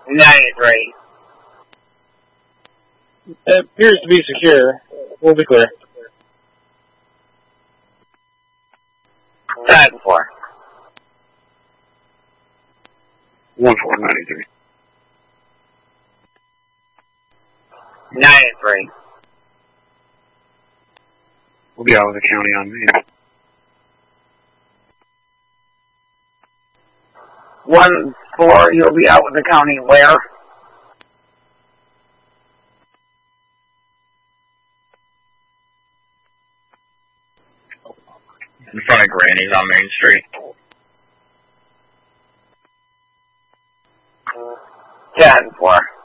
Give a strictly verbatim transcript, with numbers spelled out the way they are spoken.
ninety-three. It appears to be secure. We'll be clear. ten four. one four ninety-three. ninety-three. We'll be out of the county on me. one four, you'll be out with the county where? In front of Granny's on Main Street. ten four.